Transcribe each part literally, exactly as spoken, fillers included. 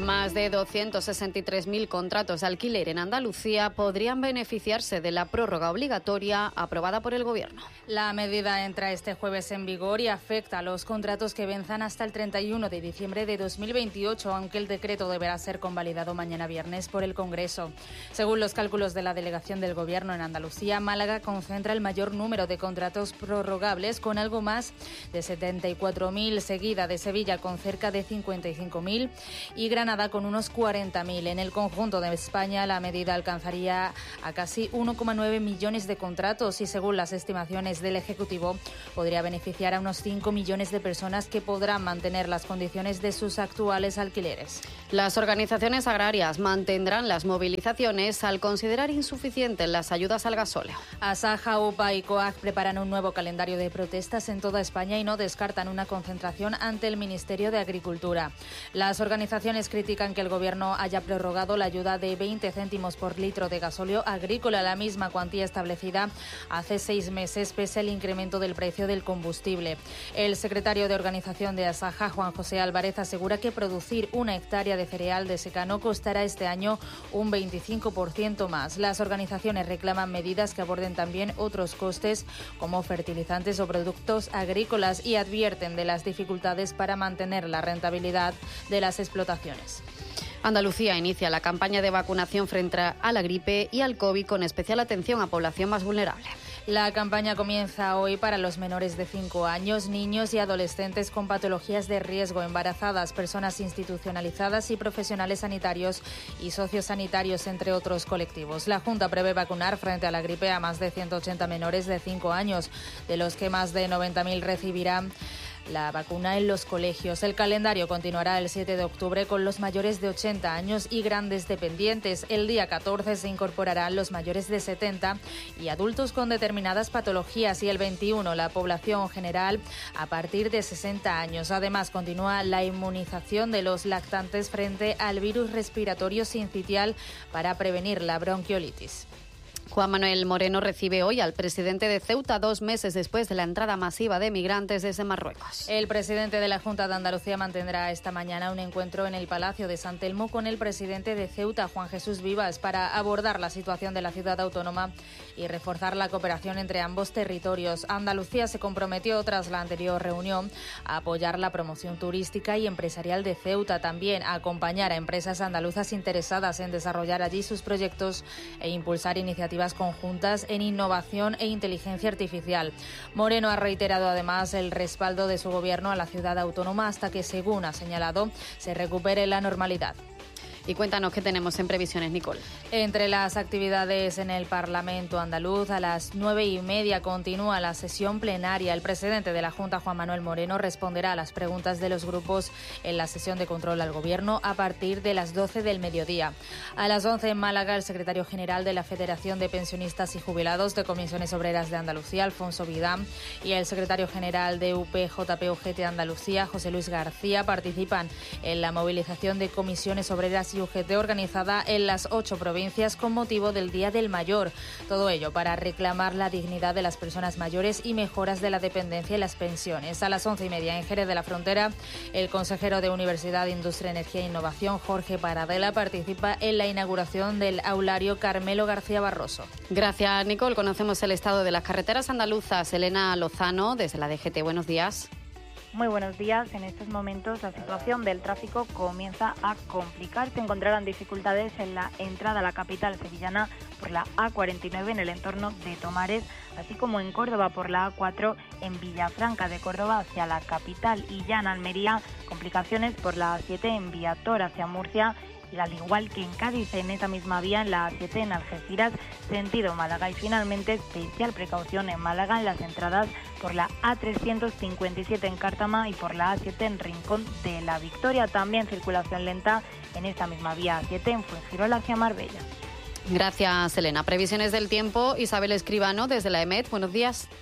Más de doscientos sesenta y tres mil contratos de alquiler en Andalucía podrían beneficiarse de la prórroga obligatoria aprobada por el Gobierno. La medida entra este jueves en vigor y afecta a los contratos que venzan hasta el treinta y uno de diciembre de dos mil veintiocho, aunque el decreto deberá ser convalidado mañana viernes por el Congreso. Según los cálculos de la delegación del Gobierno en Andalucía, Málaga concentra el mayor número de contratos prorrogables, con algo más de setenta y cuatro mil, seguida de Sevilla con cerca de cincuenta y cinco mil y Granada con unos cuarenta mil. En el conjunto de España, la medida alcanzaría a casi uno coma nueve millones de contratos y, según las estimaciones del Ejecutivo, podría beneficiar a unos cinco millones de personas que podrán mantener las condiciones de sus actuales alquileres. Las organizaciones agrarias mantendrán las movilizaciones al considerar insuficientes las ayudas al gasóleo. Asaja, UPA y COAG preparan un nuevo calendario de protestas en toda España y no descartan una concentración ante el Ministerio de Agricultura. Las organizaciones critican que el Gobierno haya prorrogado la ayuda de veinte céntimos por litro de gasóleo agrícola, la misma cuantía establecida hace seis meses pese al incremento del precio del combustible. El secretario de organización de Asaja, Juan José Álvarez, asegura que producir una hectárea de cereal de secano costará este año un veinticinco por ciento más. Las organizaciones reclaman medidas que aborden también otros costes como fertilizantes o productos agrícolas y advierten de las dificultades para mantener la rentabilidad de las explotaciones. Andalucía inicia la campaña de vacunación frente a la gripe y al COVID con especial atención a población más vulnerable. La campaña comienza hoy para los menores de cinco años, niños y adolescentes con patologías de riesgo, embarazadas, personas institucionalizadas y profesionales sanitarios y sociosanitarios, entre otros colectivos. La Junta prevé vacunar frente a la gripe a más de ciento ochenta menores de cinco años, de los que más de noventa mil recibirán la vacuna en los colegios. El calendario continuará el siete de octubre con los mayores de ochenta años y grandes dependientes. El día catorce se incorporarán los mayores de setenta y adultos con determinadas patologías, y el veintiuno la población general a partir de sesenta años. Además, continúa la inmunización de los lactantes frente al virus respiratorio sincitial para prevenir la bronquiolitis. Juan Manuel Moreno recibe hoy al presidente de Ceuta dos meses después de la entrada masiva de migrantes desde Marruecos. El presidente de la Junta de Andalucía mantendrá esta mañana un encuentro en el Palacio de San Telmo con el presidente de Ceuta, Juan Jesús Vivas, para abordar la situación de la ciudad autónoma y reforzar la cooperación entre ambos territorios. Andalucía se comprometió tras la anterior reunión a apoyar la promoción turística y empresarial de Ceuta, también a acompañar a empresas andaluzas interesadas en desarrollar allí sus proyectos e impulsar iniciativas conjuntas en innovación e inteligencia artificial. Moreno ha reiterado además el respaldo de su gobierno a la ciudad autónoma hasta que, según ha señalado, se recupere la normalidad. Y cuéntanos qué tenemos en previsiones, Nicole. Entre las actividades en el Parlamento andaluz, a las nueve y media continúa la sesión plenaria. El presidente de la Junta, Juan Manuel Moreno, responderá a las preguntas de los grupos en la sesión de control al Gobierno a partir de las doce del mediodía. A las once en Málaga, el secretario general de la Federación de Pensionistas y Jubilados de Comisiones Obreras de Andalucía, Alfonso Vidán, y el secretario general de U P J P U G T Andalucía, José Luis García, participan en la movilización de comisiones obreras y U G T organizada en las ocho provincias con motivo del Día del Mayor. Todo ello para reclamar la dignidad de las personas mayores y mejoras de la dependencia y las pensiones. A las once y media en Jerez de la Frontera, el consejero de Universidad, Industria, Energía e Innovación, Jorge Paradela, participa en la inauguración del aulario Carmelo García Barroso. Gracias, Nicole. Conocemos el estado de las carreteras andaluzas. Elena Lozano, desde la D G T. Buenos días. Muy buenos días. En estos momentos la situación del tráfico comienza a complicar. Se encontrarán dificultades en la entrada a la capital sevillana por la A cuarenta y nueve en el entorno de Tomares, así como en Córdoba por la A cuatro en Villafranca de Córdoba hacia la capital, y ya en Almería complicaciones por la A siete en Viator hacia Murcia, y al igual que en Cádiz, en esa misma vía, en la A siete en Algeciras, sentido Málaga. Y finalmente, especial precaución en Málaga en las entradas por la A trescientos cincuenta y siete en Cártama y por la A siete en Rincón de la Victoria. También circulación lenta en esta misma vía A siete en Fuengirola hacia Marbella. Gracias, Elena. Previsiones del tiempo, Isabel Escribano, desde la E M E T. Buenos días.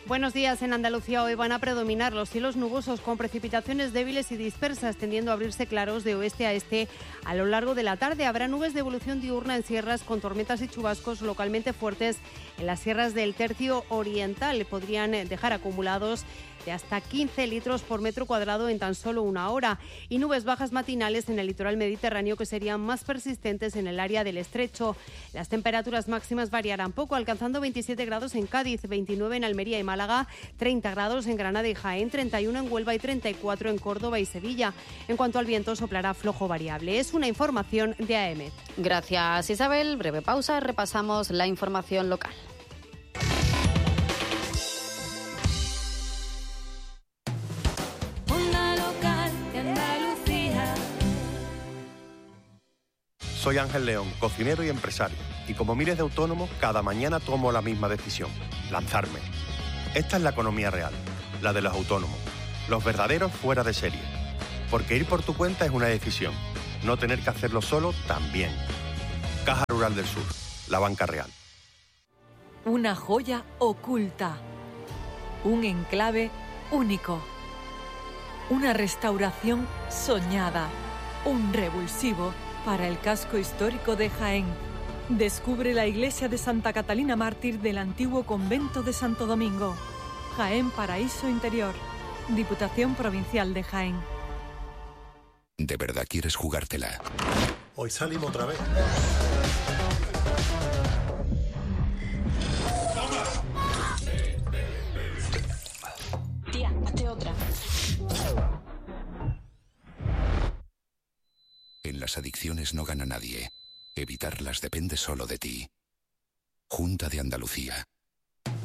Buenos días. En Andalucía hoy van a predominar los cielos nubosos con precipitaciones débiles y dispersas, tendiendo a abrirse claros de oeste a este a lo largo de la tarde. Habrá nubes de evolución diurna en sierras con tormentas y chubascos localmente fuertes en las sierras del tercio oriental. Podrían dejar acumulados de hasta quince litros por metro cuadrado en tan solo una hora, y nubes bajas matinales en el litoral mediterráneo que serían más persistentes en el área del estrecho. Las temperaturas máximas variarán poco, alcanzando veintisiete grados en Cádiz, veintinueve en Almería y Málaga, treinta grados en Granada y Jaén, treinta y uno en Huelva y treinta y cuatro en Córdoba y Sevilla. En cuanto al viento, soplará flojo variable. Es una información de A E M E T. Gracias, Isabel. Breve pausa, repasamos la información local. Soy Ángel León, cocinero y empresario, y como miles de autónomos, cada mañana tomo la misma decisión: lanzarme. Esta es la economía real, la de los autónomos, los verdaderos fuera de serie. Porque ir por tu cuenta es una decisión, no tener que hacerlo solo también. Caja Rural del Sur, la banca real. Una joya oculta, un enclave único, una restauración soñada, un revulsivo para el casco histórico de Jaén. Descubre la iglesia de Santa Catalina Mártir del antiguo convento de Santo Domingo. Jaén Paraíso Interior. Diputación Provincial de Jaén. ¿De verdad quieres jugártela? Hoy salimos otra vez. Tía, hazte otra. En las adicciones no gana nadie. Evitarlas depende solo de ti. Junta de Andalucía.